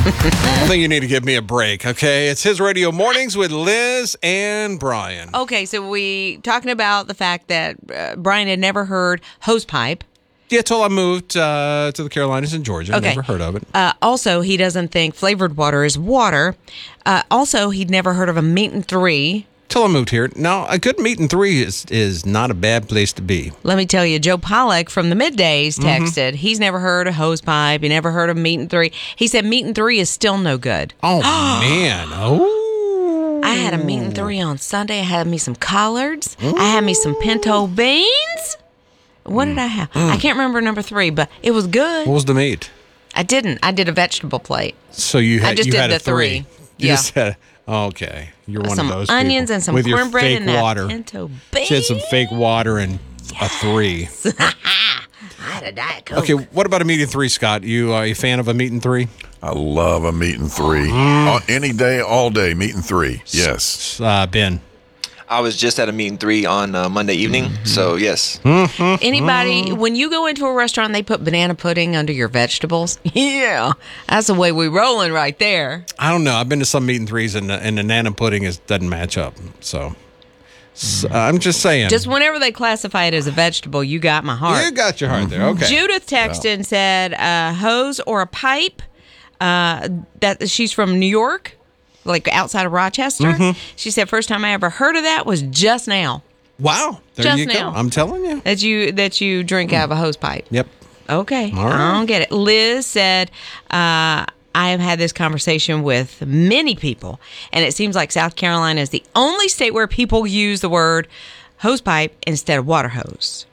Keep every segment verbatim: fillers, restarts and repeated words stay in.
I think you need to give me a break, okay? It's His Radio Mornings with Liz and Brian. Okay, so we talking about the fact that uh, Brian had never heard hosepipe. Yeah, till I moved uh, to the Carolinas and Georgia. Okay. Never heard of it. Uh, also, he doesn't think flavored water is water. Uh, also, he'd never heard of a meat and three. Till I moved here. Now, a good meat and three is is not a bad place to be. Let me tell you, Joe Pollack from the Middays texted. Mm-hmm. He's never heard of hosepipe. He never heard of meat and three. He said meat and three is still no good. Oh, man. Oh. I had a meat and three on Sunday. I had me some collards. Ooh. I had me some pinto beans. What did I have? Mm. I can't remember number three, but it was good. What was the meat? I didn't. I did a vegetable plate. So you had, I just you did had the a three. three. You yeah. just had a, okay. You're one some of those onions people. and some with your cornbread fake and that water. pinto beans. She had some fake water and yes. a three. I had a Diet Coke. Okay, what about a meat and three, Scott? You are a fan of a meat and three? I love a meat and three. Mm. Uh, any day, all day, meat and three. Yes. Uh, Ben. I was just at a meet and three on uh, Monday evening, mm-hmm. so yes. Mm-hmm. Anybody, when you go into a restaurant, they put banana pudding under your vegetables? Yeah, that's the way we rolling right there. I don't know. I've been to some meet and threes, and the, and the banana pudding is, doesn't match up. So, so I'm just saying. Just whenever they classify it as a vegetable, you got my heart. You got your heart there. Okay. Judith texted well. and said, a hose or a pipe. Uh, that she's from New York. Like outside of Rochester. Mm-hmm. She said, first time I ever heard of that was just now. Wow. There just you now. go. I'm telling you. That you that you drink mm. out of a hose pipe. Yep. Okay. All right. I don't get it. Liz said, uh, I have had this conversation with many people, and it seems like South Carolina is the only state where people use the word hose pipe instead of water hose.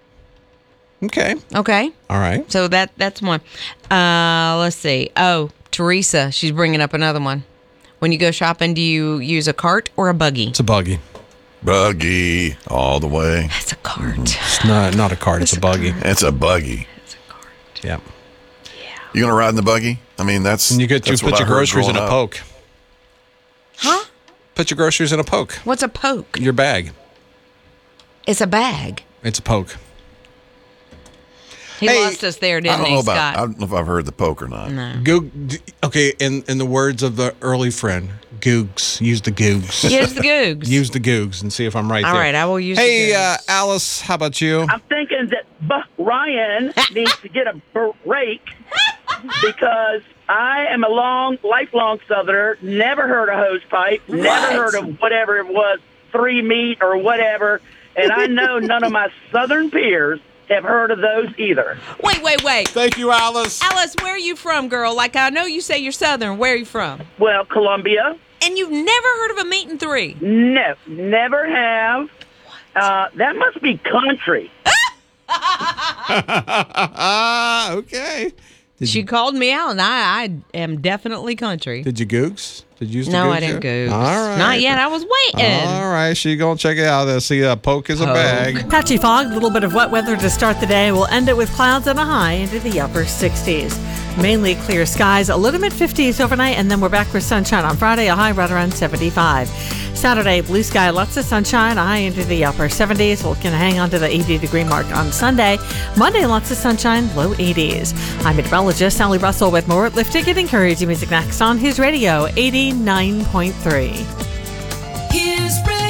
Okay. Okay. All right. So that that's one. Uh, let's see. Oh, Teresa, she's bringing up another one. When you go shopping, do you use a cart or a buggy? It's a buggy. Buggy all the way. That's a cart. Mm-hmm. It's not not a cart. It's, it's a buggy. It's a buggy. It's a cart. Yeah. Yeah. You gonna ride in the buggy? I mean, that's. And you get you put your groceries in a up. poke. Huh? Put your groceries in a poke. What's a poke? Your bag. It's a bag. It's a poke. He hey, lost us there, didn't I don't he, know about, Scott? I don't know if I've heard the poke or not. No. Go, okay, in, in the words of the early friend, googs. Use the googs. Use the googs. Use the googs and see if I'm right All there. All right, I will use hey, the googs. Hey, uh, Alice, how about you? I'm thinking that B- Ryan needs to get a break because I am a long, lifelong Southerner, never heard of hose pipe, what? never heard of whatever it was, three meat or whatever, and I know none of my Southern peers have heard of those either. Wait, wait, wait. Thank you, Alice. Alice, where are you from, girl? Like, I know you say you're Southern. Where are you from? Well, Columbia. And you've never heard of a meat and three? No, never have. Uh, that must be country. Okay. Did she you, called me out, and I, I am definitely country. Did you googs? Did you use the no, googs I didn't yet? googs. All right. Not yet. I was waiting. All right. She's going to check it out. There. See, a poke is a Poke. bag. Patchy fog, a little bit of wet weather to start the day. We'll end it with clouds and a high into the upper sixties. Mainly clear skies, a little mid fifties overnight, and then we're back with sunshine on Friday, a high right around seventy-five. Saturday, blue sky, lots of sunshine, a high into the upper seventies. We're going to hang on to the eighty degree mark on Sunday. Monday, lots of sunshine, low eighties. I'm meteorologist Sally Russell with more Lifting and Encouraging Music next on His Radio eighty-nine point three. His Radio.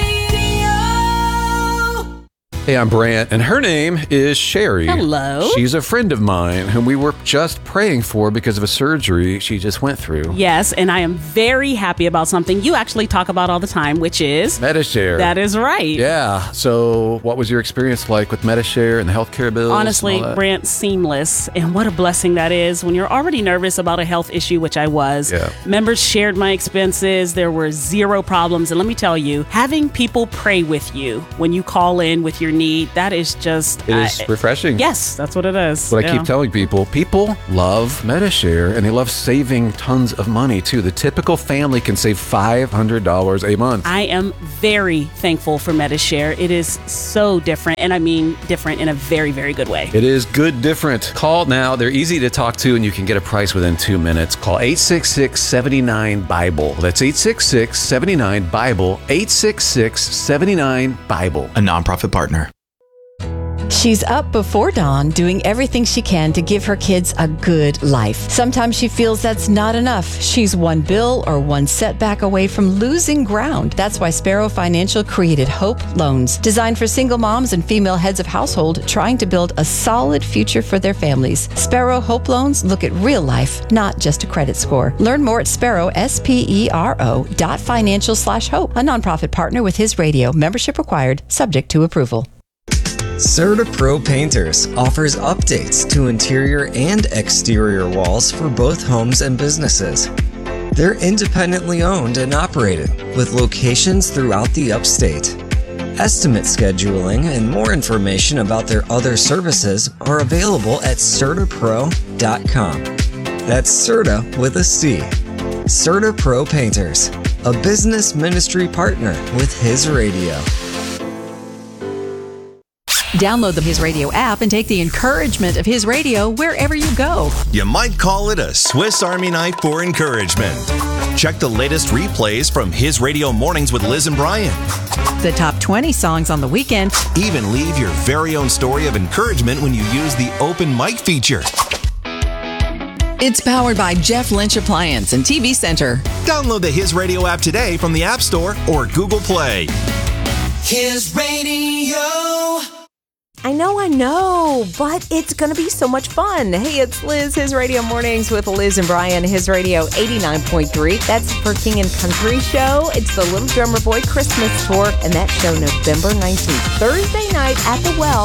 Hey, I'm Brant, and her name is Sherry. Hello. She's a friend of mine whom we were just praying for because of a surgery she just went through. Yes, and I am very happy about something you actually talk about all the time, which is... Medi-Share. That is right. Yeah. So what was your experience like with Medi-Share and the healthcare bills? Honestly, Brant, seamless. And what a blessing that is when you're already nervous about a health issue, which I was. Yeah. Members shared my expenses. There were zero problems. And let me tell you, having people pray with you when you call in with your need, that is just... It is uh, refreshing. Yes, that's what it is. What yeah. I keep telling people, people love Medi-Share, and they love saving tons of money, too. The typical family can save five hundred dollars a month. I am very thankful for Medi-Share. It is so different, and I mean different in a very, very good way. It is good different. Call now. They're easy to talk to, and you can get a price within two minutes. Call eight six six, seven nine, Bible. That's eight six six, seven nine, Bible. eight six six, seven nine, Bible. A nonprofit partner. She's up before dawn doing everything she can to give her kids a good life. Sometimes she feels that's not enough. She's one bill or one setback away from losing ground. That's why Sparrow Financial created Hope Loans, designed for single moms and female heads of household trying to build a solid future for their families. Sparrow Hope Loans look at real life, not just a credit score. Learn more at Sparrow, S P E R O dot financial slash hope, a nonprofit partner with His Radio. Membership required, subject to approval. CertaPro Painters offers updates to interior and exterior walls for both homes and businesses. They're independently owned and operated with locations throughout the upstate. Estimate scheduling and more information about their other services are available at Certa Pro dot com. That's Certa with a C. CertaPro Painters, a business ministry partner with His Radio. Download the His Radio app and take the encouragement of His Radio wherever you go. You might call it a Swiss Army knife for encouragement. Check the latest replays from His Radio Mornings with Liz and Brian. The top twenty songs on the weekend. Even leave your very own story of encouragement when you use the open mic feature. It's powered by Jeff Lynch Appliance and T V Center. Download the His Radio app today from the App Store or Google Play. His Radio. I know, I know, but it's going to be so much fun. Hey, it's Liz, His Radio Mornings with Liz and Brian, His Radio eighty-nine point three. That's for King and Country Show. It's the Little Drummer Boy Christmas Tour, and that show November nineteenth, Thursday night at the Well.